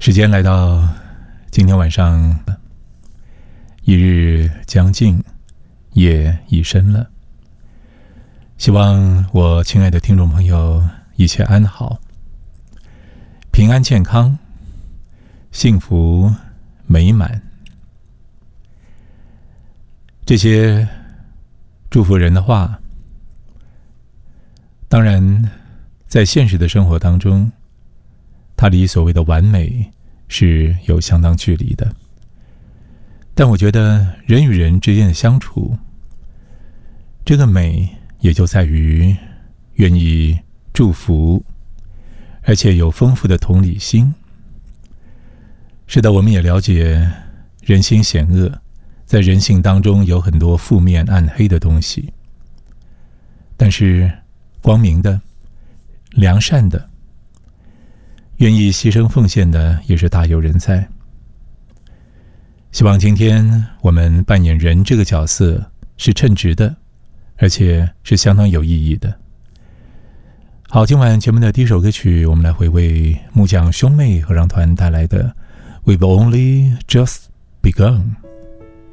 时间来到今天晚上，一日将尽，夜已深了。希望我亲爱的听众朋友一切安好，平安健康，幸福美满。这些祝福人的话，当然在现实的生活当中，它离所谓的完美是有相当距离的。但我觉得人与人之间的相处，这个美也就在于愿意祝福，而且有丰富的同理心。是的，我们也了解人心险恶，在人性当中有很多负面暗黑的东西，但是光明的、良善的、愿意牺牲奉献的也是大有人在。希望今天我们扮演人这个角色是称职的，而且是相当有意义的。好，今晚节目的第一首歌曲，我们来回味木匠兄妹合唱团带来的 We've Only Just Begun。